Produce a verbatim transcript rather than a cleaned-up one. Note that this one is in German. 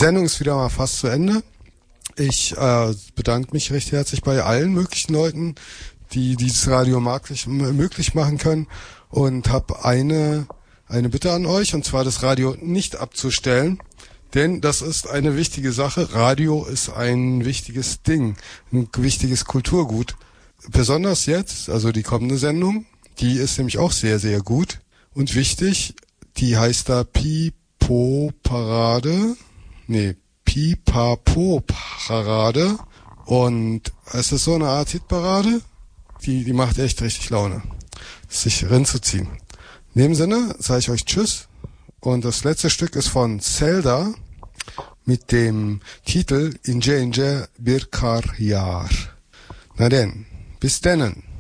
Sendung ist wieder mal fast zu Ende. Ich äh, bedanke mich recht herzlich bei allen möglichen Leuten, die dieses Radio möglich, möglich machen können, und habe eine eine Bitte an euch, und zwar das Radio nicht abzustellen, denn das ist eine wichtige Sache. Radio ist ein wichtiges Ding, ein wichtiges Kulturgut. Besonders jetzt, also die kommende Sendung, die ist nämlich auch sehr, sehr gut und wichtig. Die heißt da Pipo-Parade. Nee, Pipapo-Parade. Und es ist so eine Art Hitparade, die, die macht echt richtig Laune, sich reinzuziehen. In dem Sinne sage ich euch Tschüss. Und das letzte Stück ist von Zelda mit dem Titel Ince Ince Bir Kar Yağar. Na denn, bis denen.